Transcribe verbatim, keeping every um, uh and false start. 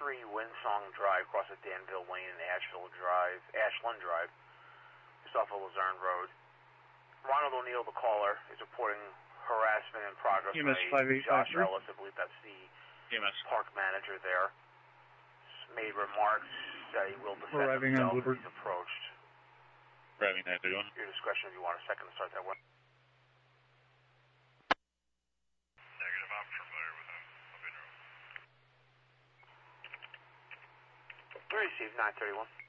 three Windsong Drive, across at Danville Lane and Asheville Drive, Ashland Drive, just off of Luzerne Road. Ronald O'Neill, the caller, is reporting harassment in progress E M S by five eight Josh five three. Ellis. I believe that's the E M S. park manager there. He's made remarks that he will defend Arriving on himself if Woodward. he's approached. Arriving nine thirty-one. Your discretion if you want a second to start that one. Negative, I'm familiar with him. I'll be in room. Received nine thirty-one.